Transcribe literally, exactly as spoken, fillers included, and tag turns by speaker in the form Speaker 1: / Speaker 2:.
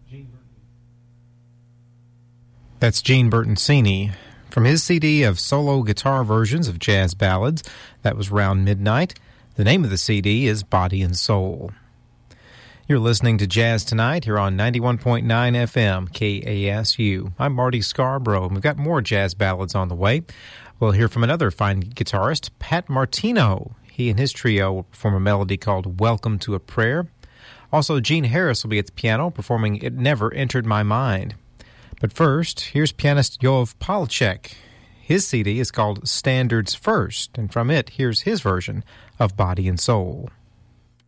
Speaker 1: That's Gene Bertoncini. From his C D of solo guitar versions of jazz ballads, that was Round Midnight. The name of the C D is Body and Soul. You're listening to Jazz Tonight here on ninety-one point nine F M, K A S U. I'm Marty Scarborough, and we've got more jazz ballads on the way. We'll hear from another fine guitarist, Pat Martino. He and his trio will perform a melody called Welcome to a Prayer. Also, Gene Harris will be at the piano performing It Never Entered My Mind. But first, here's pianist Yov Palachek. His C D is called Standards First, and from it, here's his version of Body and Soul.